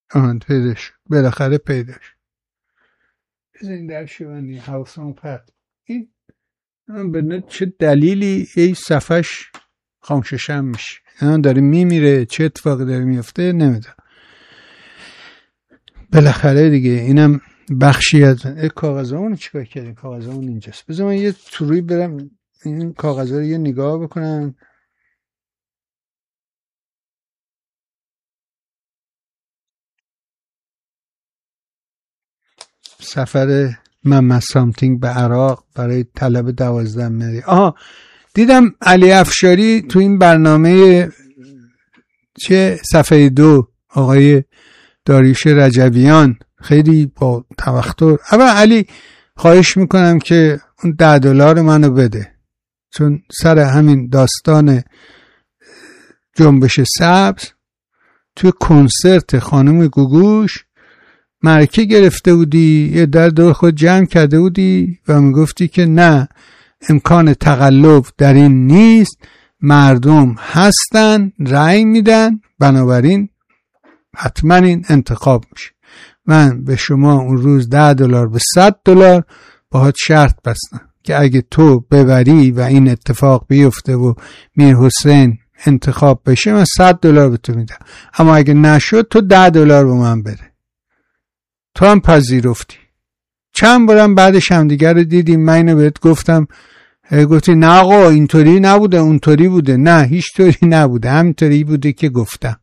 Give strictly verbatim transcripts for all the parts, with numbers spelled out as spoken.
آهان پیداش بالاخره پیداش. بزنین در شیوانی حواسمون پرد. این بدونه چه دلیلی ای صفحش خاموششم میشه، این داره میمیره، چه اتفاقی داره میفته نمیدونم. بالاخره دیگه اینم بخشی از کاغذامون. چیکار کردیم؟ کاغذامون اینجاست. بذار من یه توری برم این کاغذا رو یه نگاه بکنم. سفر محمد سامتینگ به عراق برای طلب دوازده مری. آها دیدم علی افشاری تو این برنامه چه صفحه دو آقای داریوش رجویان خیلی با تبختر. اول علی خواهش میکنم که اون ده دلار منو بده، چون سر همین داستان جنبش سبز توی کنسرت خانم گوگوش مرکه گرفته بودی، یه در دور خود جمع کرده بودی و میگفتی که نه امکان تقلب در این نیست، مردم هستن رأی میدن، بنابراین حتما این انتخاب میشه. من به شما اون روز ده دلار به صد دلار باهات شرط بستم که اگه تو ببری و این اتفاق بیفته و میر حسین انتخاب بشه من صد دلار به تو میدم، اما اگه نشد تو ده دلار به من بده. تو هم پذیرفتی. چند بارم بعدش هم دیگر رو دیدیم، من اینو بهت گفتم، گفتی نه آقا اینطوری نبوده اونطوری بوده. نه هیچ طوری نبوده، همینطوری بوده که گفتم.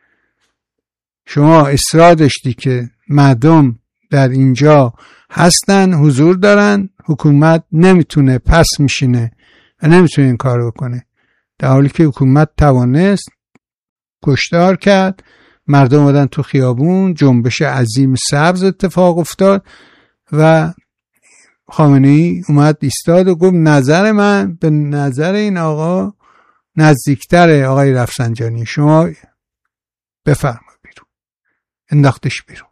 شما اصرار داشتی که مردم در اینجا هستن، حضور دارن، حکومت نمیتونه پس میشینه و نمیتونه این کار بکنه، در حالی که حکومت توانست کشتار کرد، مردم اومدن تو خیابون، جنبش عظیم سبز اتفاق افتاد و خامنه‌ای اومد ایستاد و گفت نظر من به نظر این آقا نزدیکتره آقای رفسنجانی، شما بفرما بیرون. انداختش بیرون.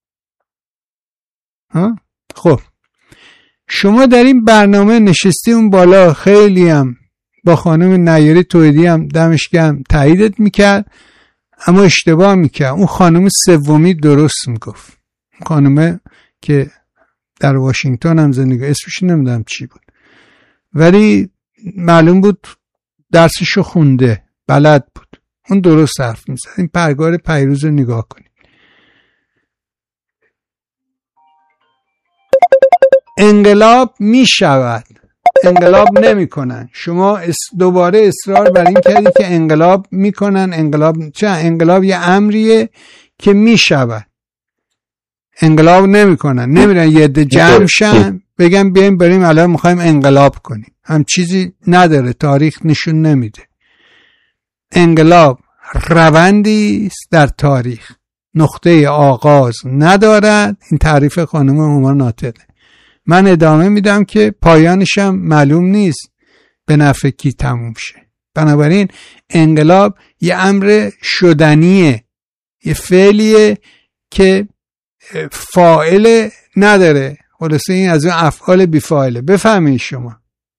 ها؟ خب شما در این برنامه نشستی اون بالا، خیلی هم با خانم نیاری تویدی هم دمش گرم تاییدت میکرد، اما اشتباه میکرد. اون خانم سومی درست میگفت، خانم که در واشنگتن هم زندگی، اسمش نمیدونم چی بود، ولی معلوم بود درسشو خونده، بلد بود، اون درست حرف میزد. این پرگار پیروز رو نگاه کنید. انقلاب میشود، انقلاب نمیکنن. شما دوباره اصرار بر این کردی که انقلاب میکنن. انقلاب چه؟ انقلاب یه امریه که میشود، انقلاب نمیکنن. نمیرن یه عده جمع شن بگن بیایم بریم الان میخوایم انقلاب کنیم، هم چیزی نداره، تاریخ نشون نمیده. انقلاب روندی است در تاریخ، نقطه آغاز ندارد. این تعریف خانم هما ناطقه. من ادامه میدم که پایانشم معلوم نیست به نفع کی تموم شه. بنابراین انقلاب یه امر شدنیه، یه فعلیه که فاعل نداره. خلاصه این از اون افعال بیفاعله. بفهمید شما.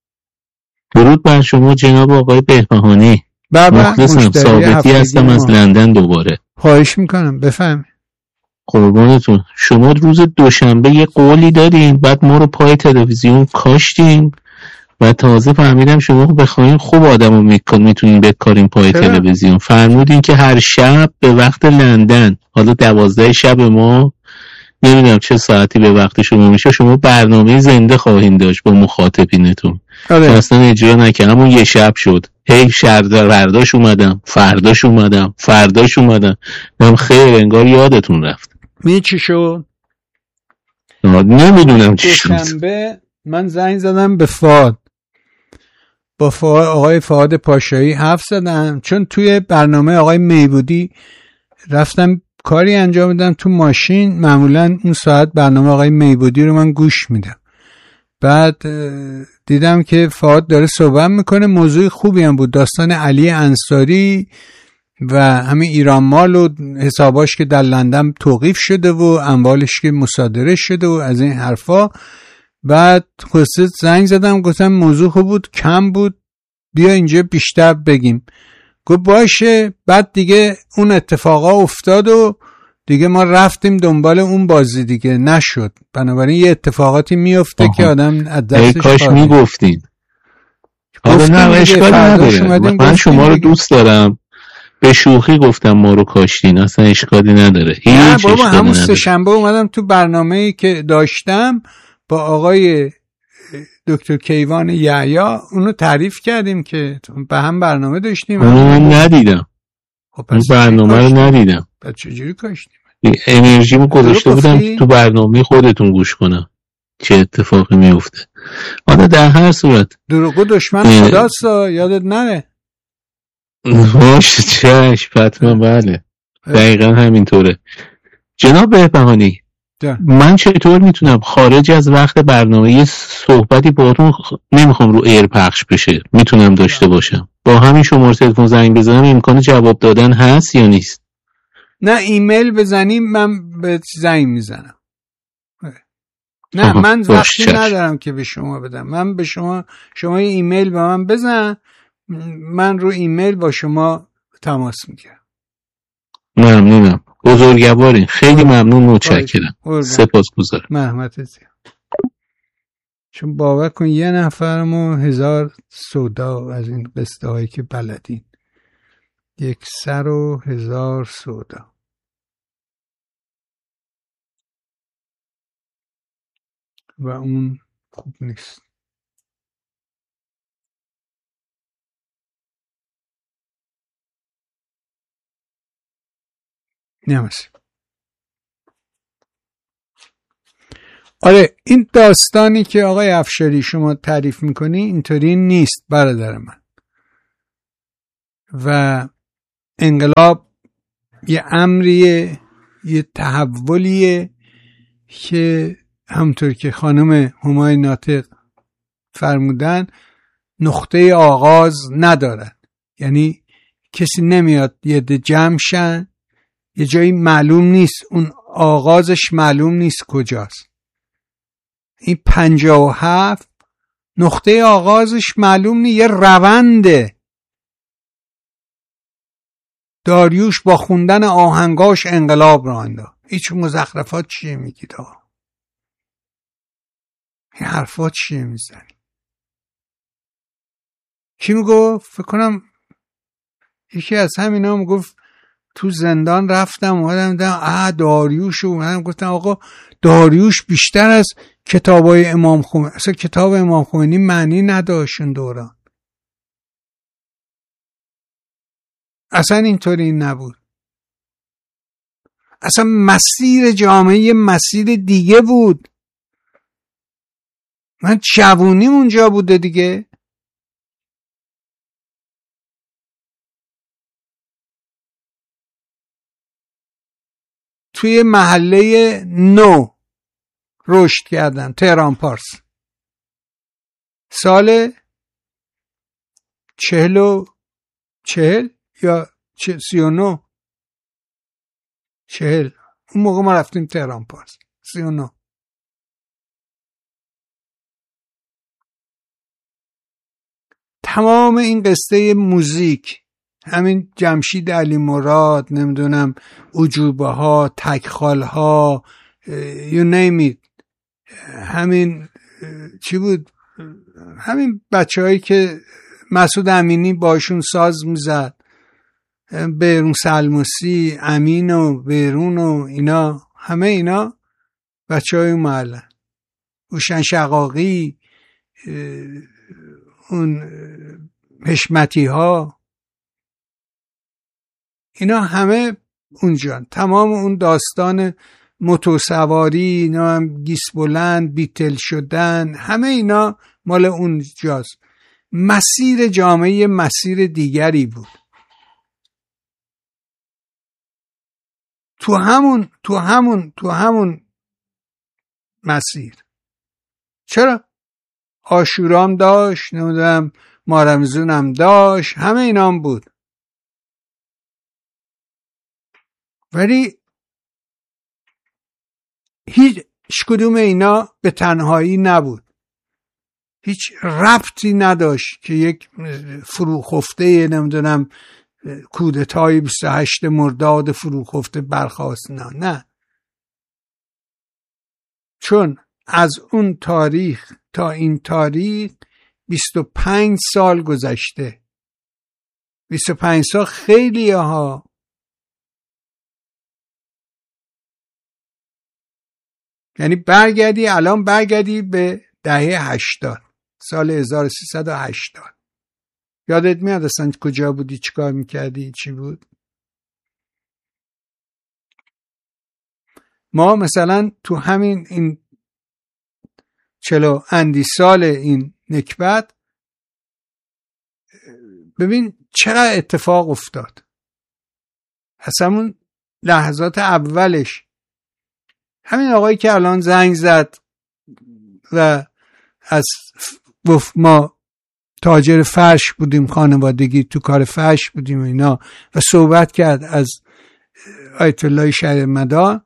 درود بر شما جناب آقای بهبهانی. مخلصم، ثابتی هستم از لندن دوباره. خواهش میکنم بفهمید. قربانتون. شما روز دوشنبه یه قولی دارین، بعد ما رو پای تلویزیون کاشتین و تازه فهمیدم شما بخواین خوب آدمو میکن میتونین بکارین پای چرا؟ تلویزیون. فرمودین که هر شب به وقت لندن، حالا دوازده شب ما، نمیدونم چه ساعتی به وقت شما میشه، شما برنامه زنده خواهیم داشت با مخاطبینتون. آره. اصلا اجرا نکنم. اون یه شب شد، هی شرده فرداش اومدم فرداش اومدم فرداش اومدم من خیر انگار یادتون رفت. می چی شد؟ نمیدونم چی شد. دوشنبه من زنگ زدم به فاد، با فاد، آقای فاد پاشایی حرف زدم، چون توی برنامه آقای میبودی رفتم کاری انجام میدم تو ماشین. معمولا اون ساعت برنامه آقای میبودی رو من گوش میدم. بعد دیدم که فاد داره صحبت میکنه، موضوع خوبی هم بود، داستان علی انصاری و همین ایران مال و حساباش که در لندن توقیف شده و اموالش که مصادره شده و از این حرفا. بعد خلاصه زنگ زدم گفتم موضوع خوب بود، کم بود، بیا اینجا بیشتر بگیم. گفت باشه. بعد دیگه اون اتفاقا افتاد و دیگه ما رفتیم دنبال اون بازی دیگه نشد. بنابراین یه اتفاقاتی میفته که آدم از دستش کاش میگفتین. آره نه اشکال نداره، من شما رو دوست دارم، به شوخی گفتم ما رو کاشتین، اصلا اشکالی نداره. نه بابا همون سه شنبه اومدم تو برنامه‌ای که داشتم با آقای دکتر کیوان یحیی اونو تعریف کردیم که به هم برنامه داشتیم. اونو من ندیدم، اون برنامه رو ندیدم. بعد چجوری کاشتیم؟ انرژیمو گذاشته بودم تو برنامه خودتون گوش کنم چه اتفاقی میفته. حالا در هر صورت دروغو دشمن خداست، یادت نره. باشه چشم حتما، بله دقیقا همینطوره. جناب بهبهانی، من چطور میتونم خارج از وقت برنامه یه صحبتی باهاتون خ... نمیخوام رو ایر پخش بشه میتونم داشته باشم؟ با همین شماره تلفن زنگ بزنم امکان جواب دادن هست یا نیست؟ نه ایمیل بزنیم من به زنگ میزنم. نه من وقتی ندارم که به شما بدم، من به شما شما یه ایمیل به من بزن، من رو ایمیل با شما تماس میگیرم. ممنونم، بزرگوارین، خیلی ممنون، متشکرم، سپاسگزارم. مرحمت زیاد. چون باور کن یه نفرمو هزار سودا از این قصه هایی که بلدین، یک سر و هزار سودا. و اون خوب نیست. نمیشه. آره این داستانی که آقای افشاری شما تعریف میکنی اینطوری نیست برادر من. و انقلاب یه امریه، یه تحولیه که همونطور که خانم همای ناطق فرمودن نقطه آغاز ندارد. یعنی کسی نمیاد یه ده جمع شن، یه جایی معلوم نیست، اون آغازش معلوم نیست کجاست. این پنجاه و هفت نقطه آغازش معلوم نیست، یه رونده. داریوش با خوندن آهنگاش انقلاب را انداخت. هیچ مزخرفات چیه میگید آقا؟ این حرفات چیه میزنی؟ کی میگفت؟ فکر کنم یکی از همینا میگفت تو زندان رفتم اومدم دیدم اه داریوش، اومدم گفتم آقا داریوش بیشتر از کتابای امام خمینی، اصلا کتاب امام خمینی معنی نداشت اون دوران، اصلا اینطوری نبود. اصلا مسیر جامعه مسیر دیگه بود. من جوونیم اونجا بوده دیگه. توی محله نو رشد کردن، تهران پارس. سال چهل و چهل یا سی و نو چهل، اون موقع ما رفتیم تهران پارس. سی و نو تمام این قصه موزیک، همین جمشید علی مراد، نمیدونم عجوبه ها، تکخال ها، you name it، همین چی بود، همین بچه هایی که مسعود امینی باشون ساز میزد، بیرون سلموسی، امین و بیرون و اینا، همه اینا بچه های محله. اوشن شقاقی، اون حشمتی ها، اینا همه اونجا. تمام اون داستان موتورسواری، اینا هم گیس بلند، بیتل شدن، همه اینا مال اونجاست. مسیر جامعه مسیر دیگری بود. تو همون تو همون تو همون مسیر. چرا؟ عاشورام داشت، نمیدونم مارمزونم داشت، همه اینام بود. ولی هیچ کدوم اینا به تنهایی نبود، هیچ ربطی نداشت که یک فروخفته نمیدونم کودتای بیست و هشت مرداد فروخفته برخاست. نه نه، چون از اون تاریخ تا این تاریخ بیست و پنج سال گذشته. بیست و پنج سال خیلی ها. یعنی برگردی الان برگردی به دهه هشتاد، سال هزار و سیصد و هشتاد. یادت میاد اصلا کجا بودی، چیکار میکردی، چی بود؟ ما مثلا تو همین این چلو اندی سال این نکبت ببین چقدر اتفاق افتاد. اصلا اون لحظات اولش همین آقایی که الان زنگ زد و از گفت ما تاجر فرش بودیم، خانوادگی تو کار فرش بودیم و اینا، و صحبت کرد از آیت الله شهر مدار،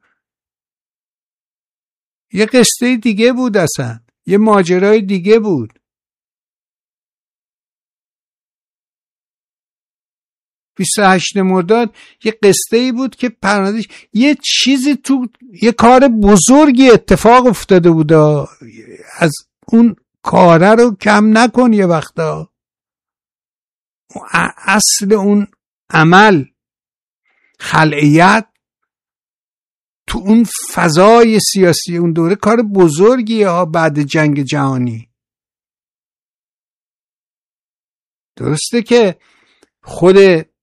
یه قصه دیگه بود، اصلا یه ماجرای دیگه بود. بیست و هشت مرداد یه قصه بود که پرنادش یه چیزی تو یه کار بزرگی اتفاق افتاده بود، از اون کاره رو کم نکن. یه وقتا اصل اون عمل خلعیت تو اون فضای سیاسی اون دوره کار بزرگیه ها. بعد جنگ جهانی درسته که خود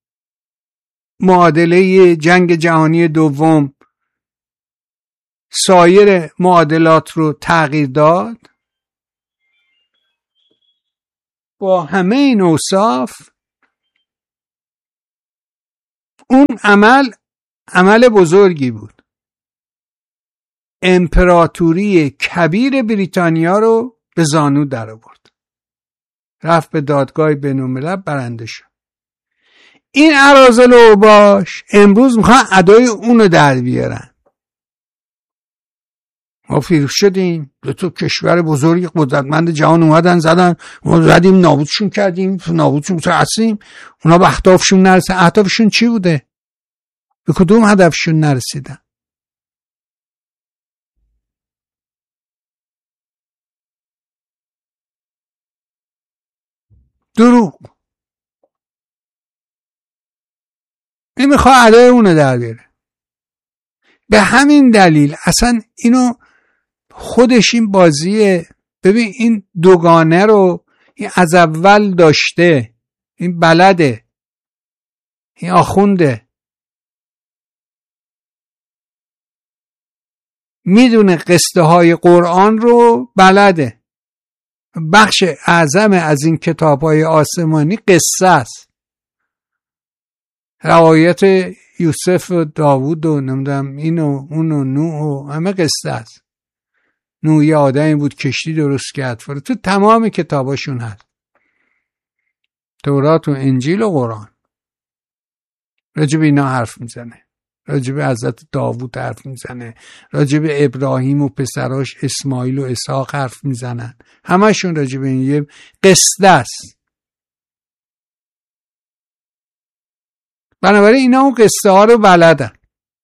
معادله جنگ جهانی دوم سایر معادلات رو تغییر داد. با همه این اوصاف اون عمل عمل بزرگی بود. امپراتوری کبیر بریتانیا رو به زانو در آورد، رفت به دادگاه بین‌الملل برنده شد. این اراذل اوباش امروز میخوان ادای اونو در بیارن. ما فیروز شدیم، دو تا کشور بزرگ قدرتمند جهان اومدن زدن، ما زدیم نابودشون کردیم، نابودشون هستیم. اونا به اهدافشون نرسیدن. اهدافشون چی بوده؟ به کدوم هدفشون نرسیدن؟ دروغ. این میخواد ادای اونو در بیاره. به همین دلیل اصلا اینو خودش این بازیه. ببین این دوگانه رو این از اول داشته، این بلده، این آخونده، میدونه قصه های قرآن رو بلده. بخش اعظم از این کتاب های آسمانی قصه است. روایت یوسف و داوود و نمیدونم این و اون و نوح و همه قصه است. نوح یه آدمی بود کشتی درست کرد. تو تمام کتاباشون هست، تورات و انجیل و قرآن. راجب اینا حرف میزنه، راجب حضرت داوود حرف میزنه، راجب ابراهیم و پسراش اسماعیل و اسحاق حرف میزنن. همشون راجب این یه قصه است. بنابراین اینا اون قصه ها رو بلدن.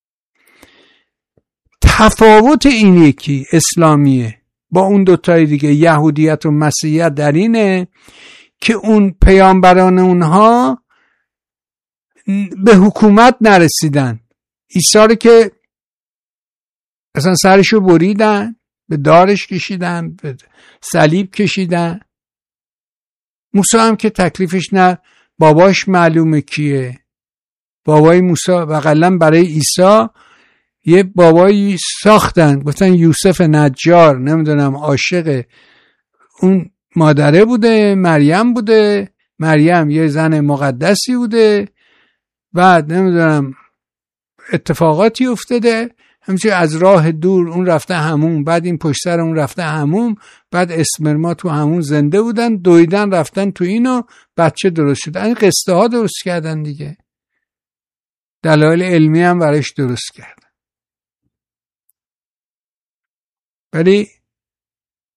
تفاوت این یکی اسلامیه با اون دوتای دیگه یهودیت و مسیحیت در اینه که اون پیامبران اونها به حکومت نرسیدن. عیسی رو که اصلا سرشو بریدن، به دارش کشیدن، به صلیب کشیدن. موسی هم که تکلیفش نه باباش معلومه کیه. بابای موسی بغلن برای عیسی یه بابایی ساختن، گفتن یوسف نجار، نمیدونم عاشق اون مادره بوده، مریم بوده، مریم یه زن مقدسی بوده، بعد نمیدونم اتفاقاتی افتاده، همچنین از راه دور اون رفته هموم، بعد این پشت سر اون رفته هموم، بعد اسمرما تو همون زنده بودن، دویدن رفتن تو اینو بچه درست شد. این قصه ها درست کردن دیگه، دلایل علمی هم برایش درست کردن. ولی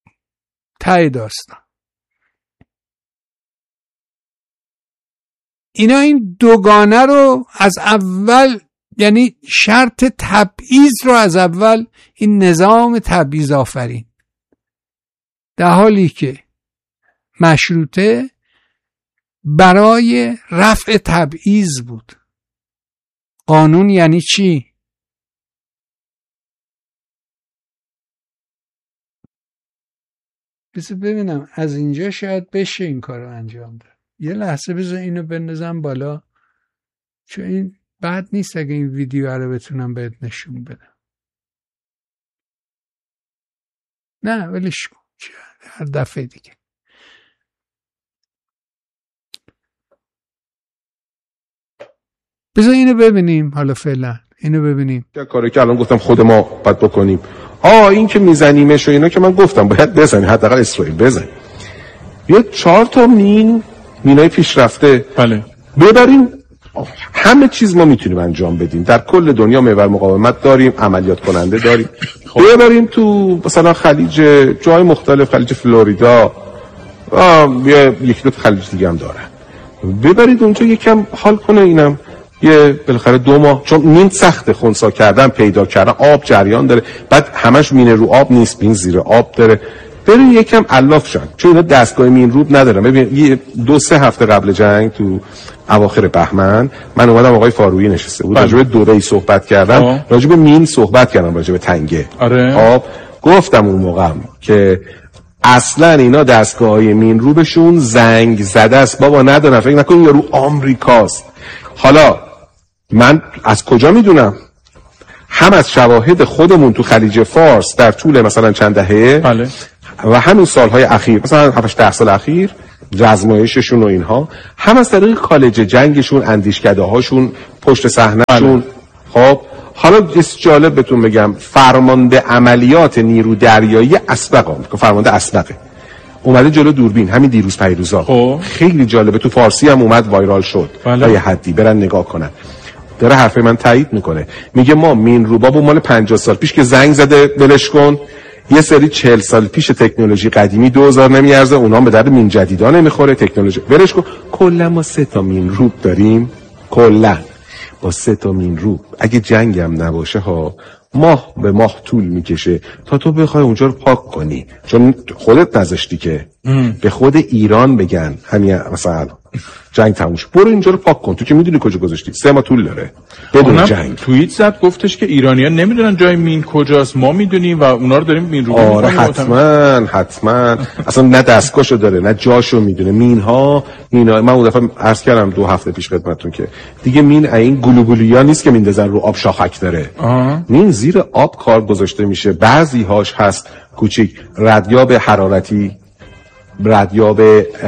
ته داستان اینا این دوگانه رو از اول، یعنی شرط تبعیض رو از اول این نظام تبعیض آفرین، در حالی که مشروطه برای رفع تبعیض بود. قانون یعنی چی؟ بذار ببینم از اینجا شاید بشه این کار رو انجام داد. یه لحظه بذار اینو بندازم بالا، چون این بد نیست اگه این ویدیو رو بتونم بهت نشون بدم. نه ولش کن، هر دفعه دیگه. بذار اینو ببینیم، حالا فعلا اینو ببینیم. یه کاری که الان گفتم خود ما باید بکنیم. آه این که میزنیمش و اینا که من گفتم باید بزنی، حداقل اسرائیل بزن. بیا چهار تا مین مینای پیشرفته بله ببریم، همه چیز ما میتونیم انجام بدیم. در کل دنیا محور مقاومت داریم، عملیات کننده داریم. ببریم تو مثلا خلیج، جای مختلف، خلیج فلوریدا، یه یک دو خلیج دیگه هم دارن، ببرید اونجا یکم حال کنه. اینم یه بالاخره دو ماه، چون مین سخته خنثی کردن، پیدا کردن، آب جریان داره، بعد همش مینه رو آب نیست، مین زیر آب داره. بریم یکم الاف شن، چون اینا دستگاه مین روب ندارن. ببین یه دو سه هفته قبل جنگ تو اواخر بهمن من اومدم، آقای فاروقی نشسته بود، راجع به دوره‌ای صحبت کردن، راجع به مین صحبت کردن، راجع به تنگه آره. آب. گفتم اون موقعم که اصلا اینا دستگاه‌های مین روبشون زنگ زده است بابا، ندارن، فکر نکن یارو آمریکاست. حالا من از کجا میدونم؟ هم از شواهد خودمون تو خلیج فارس در طول مثلا چند دهه بله. و همین سالهای اخیر، مثلا هفت ده سال اخیر، رزمایششون و اینها، هم از طریق کالج جنگشون، اندیشکده هاشون، پشت صحنه‌شون. بله. خب حالا جس جالب بهتون بگم، فرمانده عملیات نیرو دریایی اسبق آمریکا، فرمانده اسبقه، اومده جلو دوربین همین دیروز پیروزا. خب خیلی جالبه، تو فارسی هم اومد، وایرال شد. بله. تا یه حدی برن نگاه کنن. داره حرف من تایید میکنه، میگه ما مین روباب مال پنجاه سال پیش که زنگ زده ولش کن، یه سری چهل سال پیش تکنولوژی قدیمی دو هزار نمیارزه، اونا هم به درد مین جدیدا نمیخوره، تکنولوژی ولش کن. کلا ما سه تا مین روب داریم، کلا با سه تا مین روب اگه جنگ هم نباشه ها، ماه به ماه طول میکشه تا تو بخوای اونجا رو پاک کنی، چون خودت نذاشتی که ام. به خود ایران بگن همین مثلا جنگ تموم شد برو اینجا رو پاک کن، تو که میدونی کجا گذاشتی، سه ماه طول داره بدون جنگ. توییت زد گفتش که ایرانی‌ها نمیدونن جای مین کجاست، ما میدونیم و اونا رو داریم مین رو. آره حتما حتما، اصلا نه دستگاهشو داره نه جاشو میدونه. مین ها مینا، من اون دفعه عرض کردم دو هفته پیش خدمتتون که دیگه مین این گلوبولیا نیست که میندازن رو آب شاخک داره. آه. مین زیر آب کار گذاشته میشه، بعضی هاش هست کوچیک، ردیاب حرارتی، ردیاب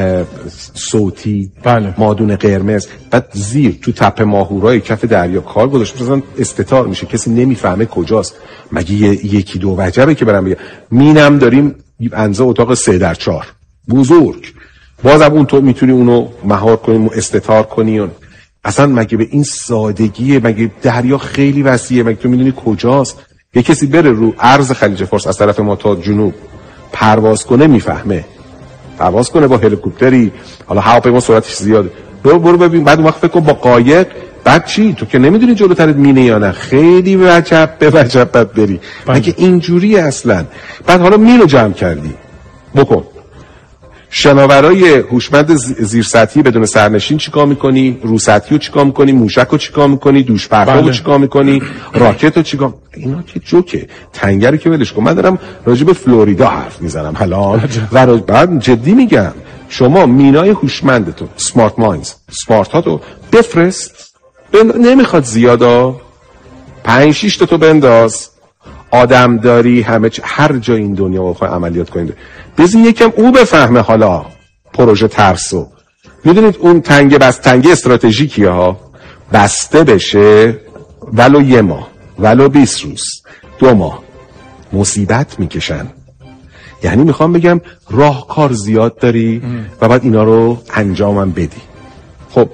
صوتی، بله. مادون قرمز، بعد زیر تو تپه ماهورای کف دریا کار گذاشته مثلا استتار میشه، کسی نمیفهمه کجاست، مگه یکی دو وجبه که برام بگم. مینم داریم انزا اتاق سه در چهار بزرگ، بازم اون تو میتونی اونو مهار کنی، استتار کنی. اصلا مگه به این سادگیه؟ مگه دریا خیلی وسیعه، مگه تو میدونی کجاست؟ یه کسی بره رو عرض خلیج فارس از طرف ما تا جنوب پرواز کنه میفهمه، پرواز کنه با هلیکوپتری، حالا هواپیما سرعتش زیاده، برو برو ببین، بعد اون وقت فکر کن با قایق، بعد چی؟ تو که نمیدونی جلوترت مینه یا نه، خیلی وجب به وجب بعد بری. مگه اینجوری اصلا؟ بعد حالا مینو جمع کردی بکن، شناورای هوشمند زیر سطحی بدون سرنشین چیکار میکنی؟ رو سطحی رو چیکار میکنی؟ موشک رو چیکار میکنی؟ دوش پرتاب رو چیکار میکنی؟ راکت رو چیکار؟ اینا که جوکه، تنگری که ولش کن. من دارم راجع به فلوریدا حرف میزنم الان و بعد جدی میگم، شما مینای هوشمندتون، سمارت ماینز، سمارت هاتو بفرست، بند... نمیخواد زیادا، پنج شش تا تو بنداز، آدم داری همه چ... هر جای این دنیا بخوای عملیات کنید، بزین یکم او بفهمه حالا پروژه ترسو. میدونید اون تنگه بس تنگه استراتژیکیه ها، بسته بشه ولو یه ماه، ولو بیست روز، دو ماه مصیبت میکشن. یعنی میخوام بگم راهکار زیاد داری ام. و بعد اینا رو انجامم بدی. خب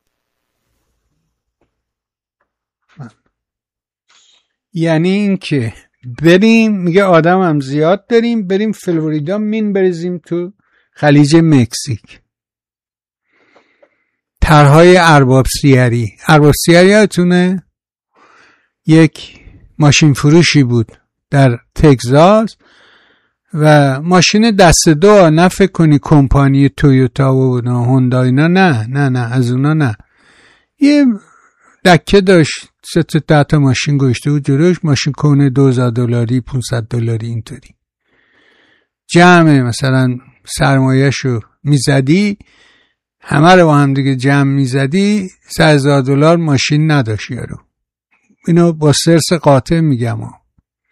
یعنی این که بریم، میگه آدم هم زیاد داریم، بریم فلوریدا مین بریزیم تو خلیج مکزیک. طرحهای ارباب سیری. ارباب سیری یادتونه یک ماشین فروشی بود در تگزاس و ماشین دست دو، نه فکر کنی کمپانی تویوتا و هوندا اینا، نه نه نه از اونا نه، یه دکه داشت، سه تا ده تا ماشین گذاشته بود جلوش، ماشین کونه دو هزار دلاری پانصد دلاری اینطوری. جمع مثلا سرمایه‌شو میزدی، همه رو با هم دیگه جمع میزدی، سه هزار دلار ماشین نداشت یارو. اینو با سرس قاطع میگم ها.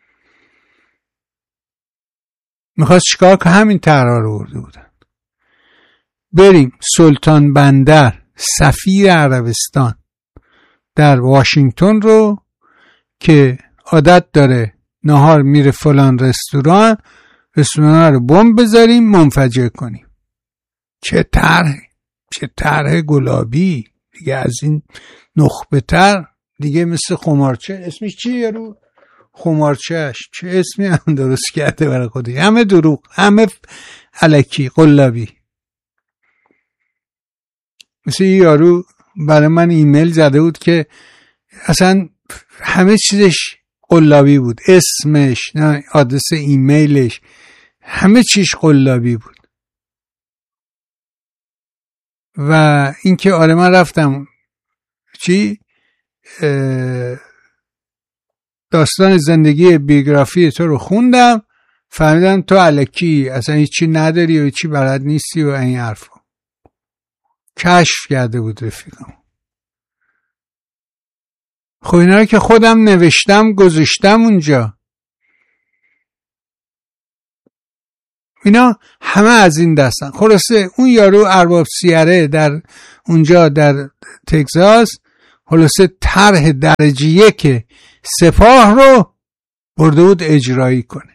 میخواست چیکار که همین طرح رو برده بودن. بریم سلطان بندر سفیر عربستان در واشنگتن رو که عادت داره نهار میره فلان رستوران، رستوران رو بمب بذاریم منفجر کنیم. چه طرح، چه طرح گلابی دیگه، از این نخبه تر دیگه، مثل خمارچه. اسمش چیه یارو؟ خمارچهش چه اسمی هم درست کرده برای خودی. همه دروغ، همه الکی قلابی. مثل یارو برای من ایمیل زده بود که اصلا همه چیزش قلابی بود، اسمش، نه آدرس ایمیلش، همه چیش قلابی بود. و اینکه آره من رفتم چی داستان زندگی بیوگرافی تو رو خوندم، فهمیدم تو الکی اصلا هیچی نداری و هیچی بلد نیستی و این حرفا. کشف کرده بود رفیقم. خب اینا رو که خودم نوشتم گذاشتم اونجا. اینا همه از این دستن. خلاصه اون یارو ارباب سیاره در اونجا در تگزاس، خلاصه طرح درجه یک سپاه رو برده بود اجرایی کنه.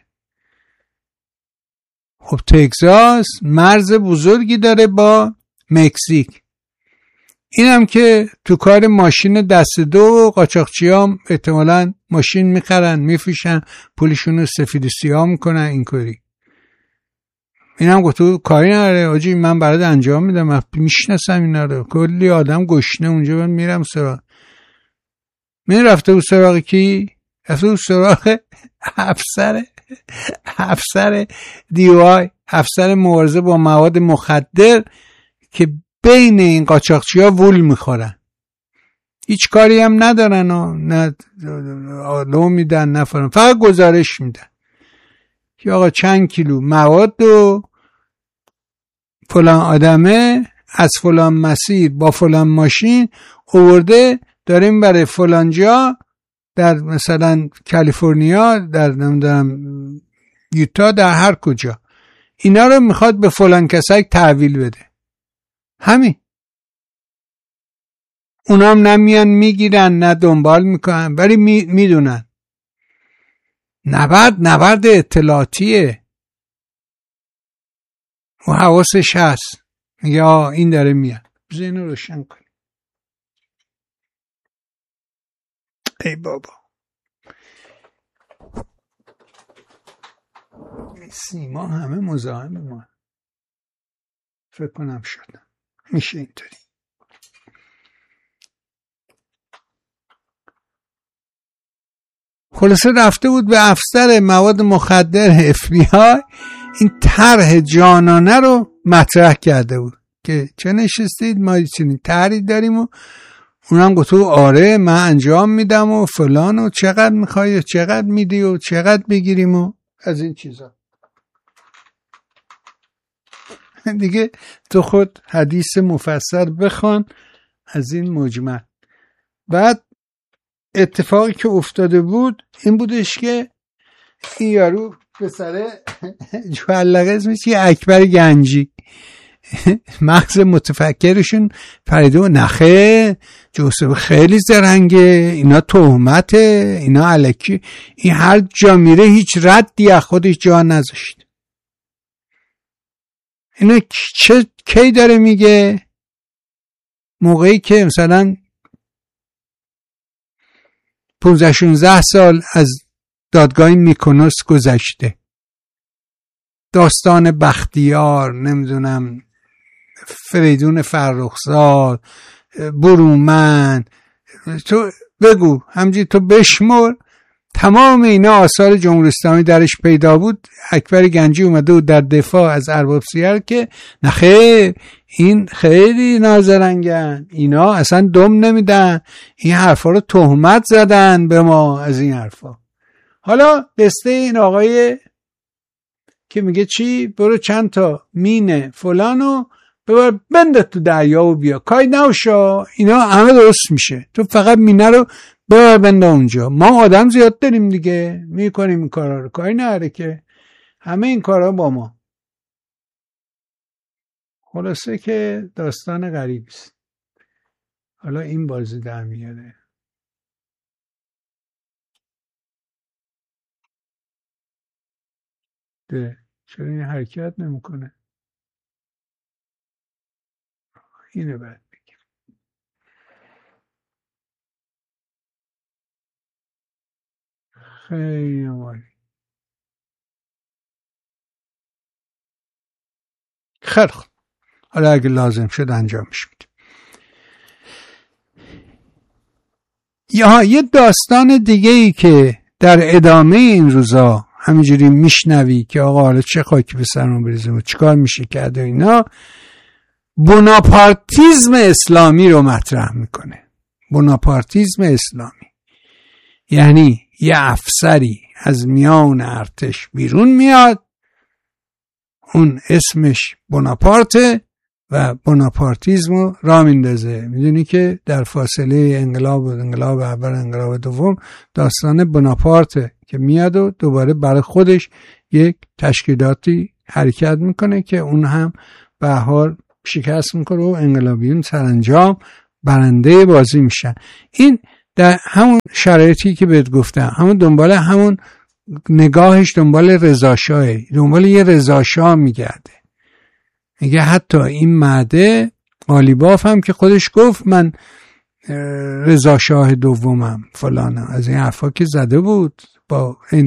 خب تگزاس مرز بزرگی داره با مکزیک. اینم که تو کار ماشین دست دو، قاچاقچیام احتمالاً ماشین میخرن میفیشن پولشون رو سفید و سیاه میکنن اینکوری. اینم گفت تو کاری نداره آجی، من برات انجام میدم، من میشناسم اینا رو. کلی آدم گشنه اونجا، من میرم سراغ. من رفته بود سراغ کی؟ رفته بود سراغ افسر افسر دیوای، افسر مبارزه با مواد مخدر که بین این قاچاقچی‌ها وول میخورن، هیچ کاری هم ندارن و نه لو میدن نه فلان، فقط گزارش میدن که آقا چند کیلو مواد و فلان آدمه از فلان مسیر با فلان ماشین آورده، داریم برای فلان جا در مثلا کالیفرنیا، در نمیدونم یوتا، در هر کجا اینا رو میخواد به فلان کسایی تحویل بده. همین. اونا هم نمیان میگیرن نه دنبال میکنن، ولی میدونن نبرد نبرد اطلاعاتیه و حواسش هست. میگه آه این داره میاد، بذار اینو روشن کنیم. ای بابا سیما همه مزاحم ما، فکر کنم شدم میشه اینطوری. خلاصه رفته بود به افسر مواد مخدر اف بی آی، این طرح جانانه رو مطرح کرده بود که چه نشستید ما چنین طرحی داریم و اونم گفت آره من انجام میدم و فلان و چقدر میخوای و چقدر میدی و چقدر بگیریم و از این چیزا. دیگه تو خود حدیث مفصل بخوان از این مجمل. بعد اتفاقی که افتاده بود این بودش که این یارو پسره جوالقه اسمش یه اکبر گنجی، مغز متفکرشون پریده و نخه جوسف خیلی زرنگه، اینا تهمته، اینا الکی، این هر جا میره هیچ ردی از خودش جا نذاشت. اینا چه کی داره میگه؟ موقعی که مثلا پونزده شانزده سال از دادگاه میکنوس گذشته، داستان بختیار، نمیدونم فریدون فرخزاد، برومند، تو بگو همجی تو بشمر، تمام اینا آثار جمهوری اسلامی درش پیدا بود. اکبر گنجی اومده و در دفاع از ارباب سیار که نخیر این خیلی نازرنگن، اینا اصلا دم نمیدن، این حرفا رو تهمت زدن به ما از این حرفا. حالا دسته این آقای که میگه چی؟ برو چند تا مینه فلانو ببر بنده تو دریا و بیا، کای نوشا، اینا همه درست میشه، تو فقط مینه رو ببر بنده اونجا. ما آدم زیاد داریم دیگه، میکنیم این کارا رو، کای نهاره که همه این کارا با ما. خلاصه که داستان غریبی است. حالا این بازی در میاره. ده چرا این حرکت نمیکنه؟ اینه بعد بگیم. خیلی عالی. خیلی خوب، حالا اگه لازم شد انجامش میدیم. یا یه داستان دیگه ای که در ادامه این روزا همینجوری میشنوی که آقا حالا چه خاکی به سرمون بریزه و چیکار میشه کرد و اینا، بوناپارتیزم اسلامی رو مطرح میکنه. بوناپارتیزم اسلامی یعنی یه افسری از میان ارتش بیرون میاد، اون اسمش بوناپارته و بوناپارتیزم رو راه میندازه. میدونی که در فاصله انقلاب و انقلاب اول انقلاب دوم داستان بوناپارته که میاد و دوباره برای خودش یک تشکیلاتی حرکت میکنه که اون هم به حال شکست میکنه و انقلابیون سرانجام برنده بازی میشن. این در همون شرایطی که بهت گفتم، همون دنبال همون نگاهش دنبال رضاشاه، دنبال یه رضاشاه میگرده. میگه حتی این معده قالیباف هم که خودش گفت من رضاشاه دومم فلانم، از این حرفا که زده بود با